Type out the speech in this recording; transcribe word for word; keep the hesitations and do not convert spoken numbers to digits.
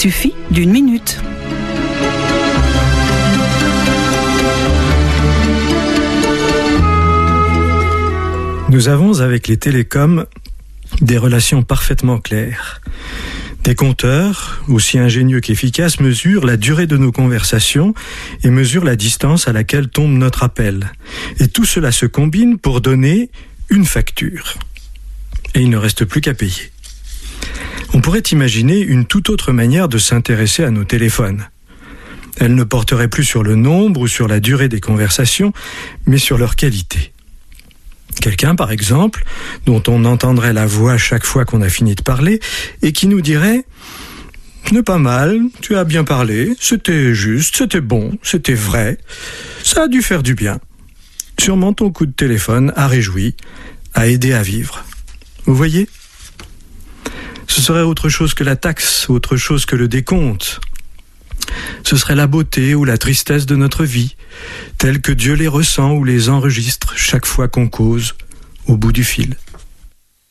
suffit d'une minute. Nous avons avec les télécoms des relations parfaitement claires. Des compteurs, aussi ingénieux qu'efficaces, mesurent la durée de nos conversations et mesurent la distance à laquelle tombe notre appel. Et tout cela se combine pour donner une facture. Et il ne reste plus qu'à payer. On pourrait imaginer une toute autre manière de s'intéresser à nos téléphones. Elle ne porterait plus sur le nombre ou sur la durée des conversations, mais sur leur qualité. Quelqu'un, par exemple, dont on entendrait la voix chaque fois qu'on a fini de parler, et qui nous dirait « Ce n'est pas mal, tu as bien parlé, c'était juste, c'était bon, c'était vrai, ça a dû faire du bien. » Sûrement ton coup de téléphone a réjoui, a aidé à vivre. Vous voyez ? Ce serait autre chose que la taxe, autre chose que le décompte. Ce serait la beauté ou la tristesse de notre vie, telle que Dieu les ressent ou les enregistre chaque fois qu'on cause au bout du fil.